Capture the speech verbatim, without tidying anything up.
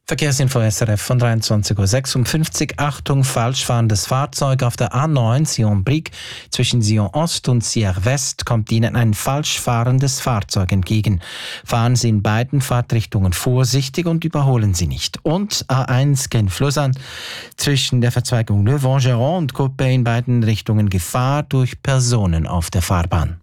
Verkehrsinfo S R F von dreiundzwanzig Uhr sechsundfünfzig. Achtung, falsch fahrendes Fahrzeug auf der A neun Sion-Brig. Zwischen Sion Ost und Sierre West kommt Ihnen ein falsch fahrendes Fahrzeug entgegen. Fahren Sie in beiden Fahrtrichtungen vorsichtig und überholen Sie nicht. Und A eins Genf-Lausanne zwischen der Verzweigung Le Vangeron und Coppet in beiden Richtungen Gefahr durch Personen auf der Fahrbahn.